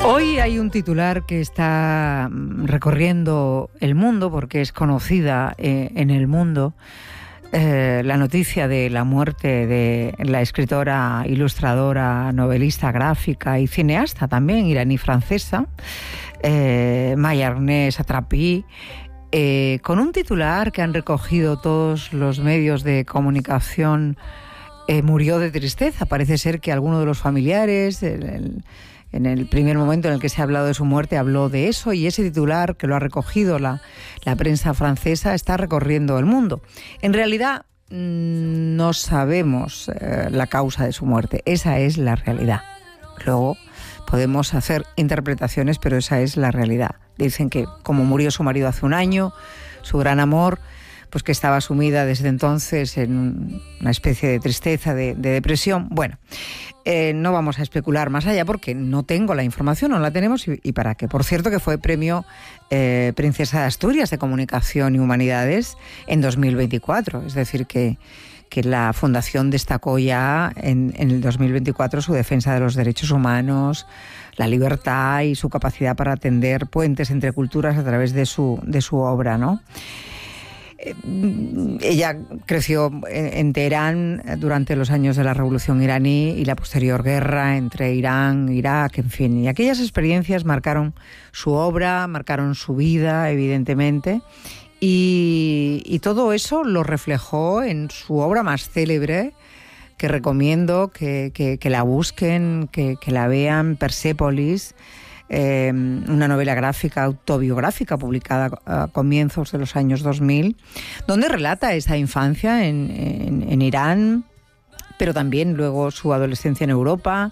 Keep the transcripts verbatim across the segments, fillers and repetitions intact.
Hoy hay un titular que está recorriendo el mundo porque es conocida eh, en el mundo eh, la noticia de la muerte de la escritora, ilustradora, novelista gráfica y cineasta también iraní-francesa, eh, Mayarneh Satrapi, eh, con un titular que han recogido todos los medios de comunicación. Eh, murió de tristeza. Parece ser que alguno de los familiares, el, el, en el primer momento en el que se ha hablado de su muerte, habló de eso, y ese titular que lo ha recogido la, la prensa francesa está recorriendo el mundo. En realidad no sabemos eh, la causa de su muerte. Esa es la realidad. Luego podemos hacer interpretaciones, pero esa es la realidad. Dicen que como murió su marido hace un año, su gran amor, pues que estaba sumida desde entonces en una especie de tristeza, de, de depresión. Bueno, eh, no vamos a especular más allá porque no tengo la información, no la tenemos y, y para qué. Por cierto, que fue premio eh, Princesa de Asturias de Comunicación y Humanidades en dos mil veinticuatro. Es decir, que, que la Fundación destacó ya en, en el dos mil veinticuatro su defensa de los derechos humanos, la libertad y su capacidad para tender puentes entre culturas a través de su, de su obra, ¿no? Ella creció en Teherán durante los años de la Revolución iraní y la posterior guerra entre Irán, Irak, en fin. Y aquellas experiencias marcaron su obra, marcaron su vida, evidentemente. Y, y todo eso lo reflejó en su obra más célebre, que recomiendo que, que, que la busquen, que, que la vean, Persépolis. Eh, una novela gráfica autobiográfica publicada a comienzos de los años dos mil, donde relata esa infancia en, en, en Irán, pero también luego su adolescencia en Europa.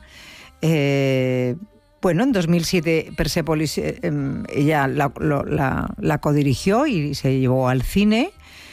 Eh, bueno, en dos mil siete Persépolis eh, ella la, lo, la, la codirigió y se llevó al cine.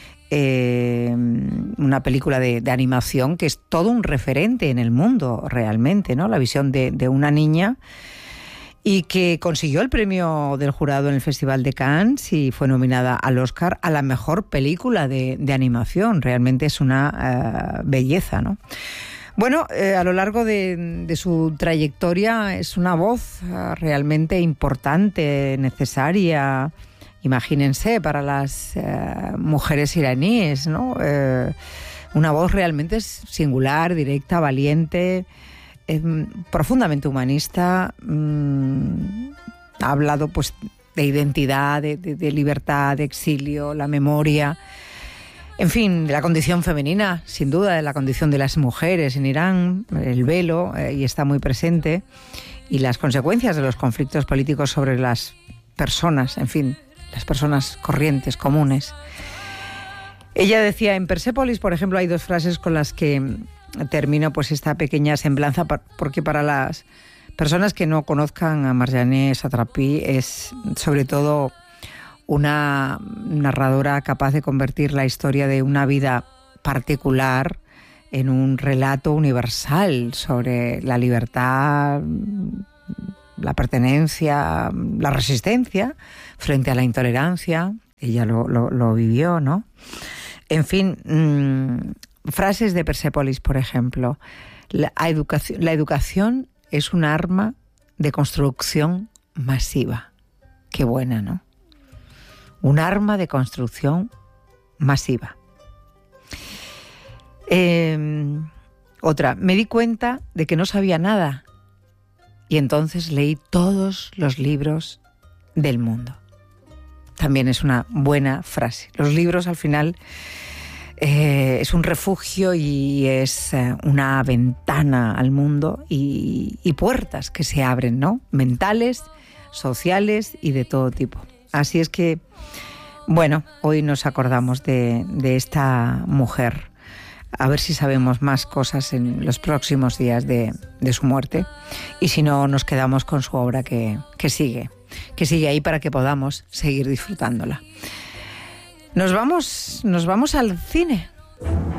Eh, una película de, de animación que es todo un referente en el mundo realmente, ¿no? La visión de, de una niña, y que consiguió el premio del jurado en el Festival de Cannes y fue nominada al Oscar a la mejor película de, de animación. Realmente es una uh, belleza, ¿no? Bueno, eh, a lo largo de, de su trayectoria es una voz uh, realmente importante, necesaria, imagínense, para las uh, mujeres iraníes, ¿no? Eh, una voz realmente singular, directa, valiente, Eh, profundamente humanista. Mmm, ha hablado pues de identidad, de, de, de libertad, de exilio, la memoria, en fin, de la condición femenina, sin duda, de la condición de las mujeres en Irán, el velo, eh, y está muy presente, y las consecuencias de los conflictos políticos sobre las personas, en fin, las personas corrientes, comunes. Ella decía en Persépolis, por ejemplo, hay dos frases con las que termino pues esta pequeña semblanza, porque para las personas que no conozcan a Mayarneh Satrapi es sobre todo una narradora capaz de convertir la historia de una vida particular en un relato universal sobre la libertad, la pertenencia, la resistencia frente a la intolerancia. Ella lo, lo, lo vivió, ¿no? En fin, mmm, frases de Persépolis, por ejemplo. La educación, la educación es un arma de construcción masiva. Qué buena, ¿no? Un arma de construcción masiva. Eh, otra, me di cuenta de que no sabía nada y entonces leí todos los libros del mundo. También es una buena frase. Los libros al final Eh, es un refugio y es eh, una ventana al mundo y, y puertas que se abren, ¿no? Mentales, sociales y de todo tipo. Así es que, bueno, hoy nos acordamos de, de esta mujer. A ver si sabemos más cosas en los próximos días de, de su muerte. Y si no, nos quedamos con su obra que, que sigue, que sigue ahí para que podamos seguir disfrutándola. Nos vamos, nos vamos al cine.